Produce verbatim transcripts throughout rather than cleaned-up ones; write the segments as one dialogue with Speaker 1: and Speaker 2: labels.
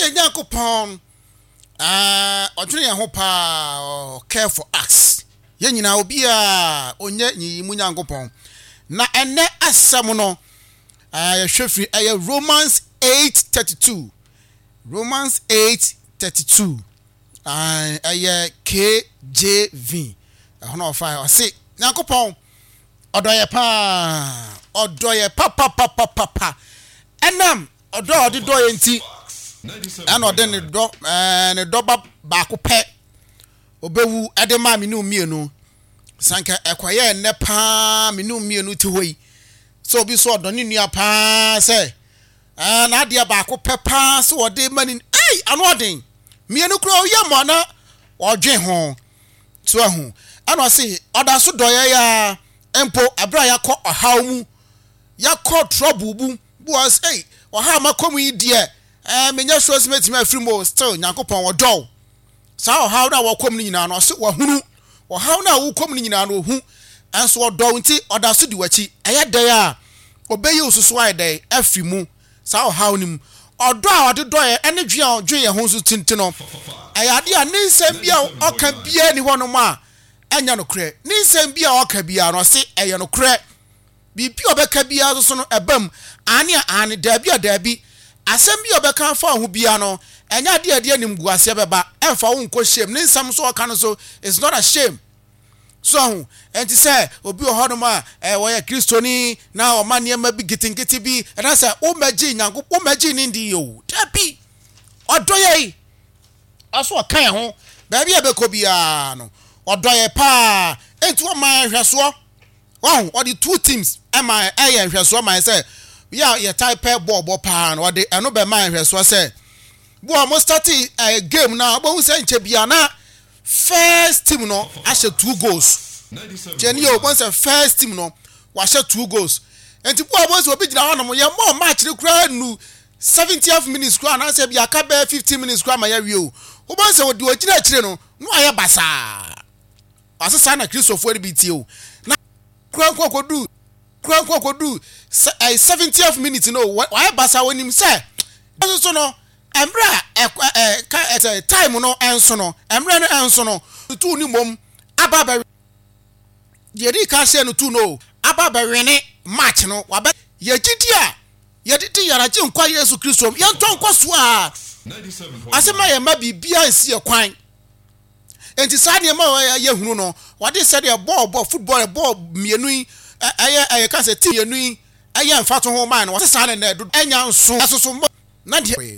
Speaker 1: Yankopon ah odwene ye ho pa care for us ye nyina obi a onye nyimu Yankopon na ene asem no ah ye hwefri eh Romans eight thirty-two Romans eight thirty-two ah eh K J V hono of fire say Yankopon odoye pa odoye pa pa pa pa pa pa enam odo odi doye nti and or then the dog and the dog back pet obewu edema minu mienu sanka ekwaye nepa minu mienu ti hoyi so bi so odoni nua pa say ah na dia back pepa so ode mani eh ano odin mienu kro oya mo na odwen ho so ahu ana say oda so doye ya empo abra yakọ ohaw mu yakọ trouble bu was eh oha makomu yi die eh menya so estimate me afiri mo still Yankopon wodo sa how na wo kom ni nyina no so wo hunu wo how na wo kom ni nyina no hu enso wodo nti oda so di wachi eye dan a obeyi osusu ai dan afiri mu sa how nim odo a ode do ye ene dwe a dwe ye ho so tinti no eye ade a ninsem bia oka bia ni hono ma enya no kre ninsem bia oka bia no se eye no kre bibi obeka bia so no ebam ane ane dabi a dabi asem bi obeka fa ho bia no enya de ade anim guase beba emfa wo nko shame ne nsam so oka no so it's not a shame so enti say obi ohono ma eh wo ya kristoni na o mane ma bi gitingiti bi na say o magi nyanko o magi ni ndi yo dabi odoye aso okan ho dabi abeko bia no odoye pa enti o man hweso wow what the two teams am I eh hweso man say yeah yeah type ball ball pa no de eno be man hweso say bo am start a game now bo hu say nche bia na first team no ashe two goals Jenny o bon say first team no wa ashe two goals enti bo am say obi gina hono ye more match ni kra nu seventieth minutes kra na say bia ka be fifteen minutes kra ma ya wi o bo bon say odi ogina akire no no aye basa asesa na Christopher bi ti o na kra kwa kodu kra kwa kodu seventieth minute no why basa wonim say so no emra eh time no enso no emra no enso no tu ni mom ababa yedi ka se no tu no ababa wene match no wabe yegidi a yedidi yaraje nkwa Yesu Kristo yenton kwaso a asema ye ma bibia nsi ekwan enti sade ma ye hunu no wade sade e ball ball football ball mienu aye aye ka se team mienu aye mfato ho man no sade na do enya nso asoso na de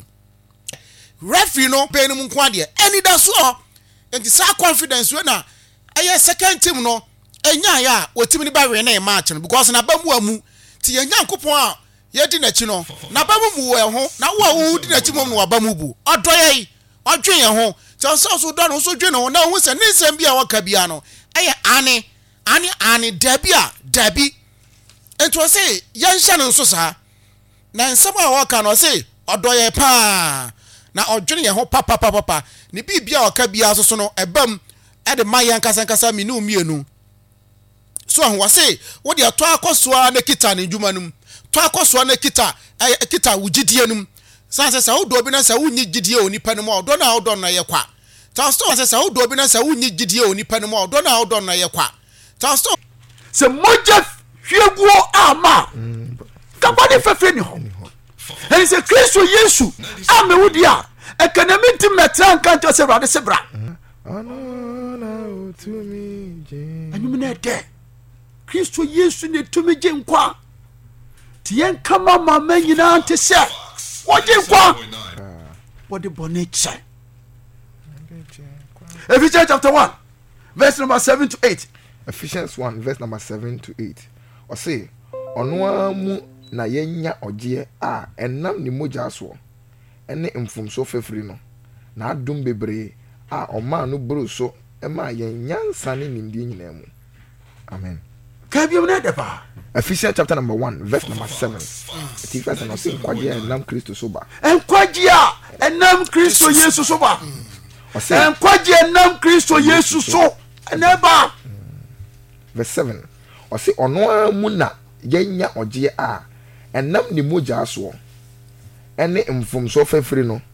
Speaker 1: referee no be no nko ade eni da so enti sa confidence we na aye second team no enya ya otimi ni ba we na match no because na ba mu amu ti ye Yankopon a ye di na chi no na ba mu mu we ho na wo wo di na chi mo no wa ba mu bu odoye odwen ye ho so so do no so dwen no na hu se ninsem bia waka bia no aye ane ane ane dabi a dabi ento se ye nhya no so sa na nsem a waka no se odoye pa na odwene ye ho papa papa papa ni bibia waka bia so so no ebam e de mayan kasa kasa minu mienu so ho wase wo de ato akosoa na kita ne dwuma num to akosoa na kita e kita wugidie num sanse sa wo do bi na sa wunyi gidie oni pa num odo na odo na ye kwa ta sto sanse sa wo do bi na sa wunyi gidie oni pa num odo na odo na ye kwa ta sto
Speaker 2: se moja hweguo ama kabane fefe ni ho and se Kristo Yesu ame wudia ekanamiti metra nkanto se brade se bra
Speaker 3: ana na utumi je
Speaker 2: anyum na de Kristo Yesu ne tumi je nkwa tien kama mama nyina ante se woje nkwa wode boneche Ephesians chapter one verse number seven to eight.
Speaker 3: Ephesians one verse number seven to eight. O say ono amu na yenya oje a enam ni moja so ene mfumso fefri no na adum bebre a oma no bro so e ma yenya nsane nimdie nyina mu. Amen.
Speaker 2: Kabium na depa.
Speaker 3: Ephesians chapter number one verse number seven. It is no say kwaje enam Kristo so ba.
Speaker 2: Enkwaje a enam Kristo Yesu so ba. O say enkwaje enam Kristo Yesu so eneba.
Speaker 3: Verse seven. O say ono amu na yenya oje a enam ni moja so ene mfumso fefri no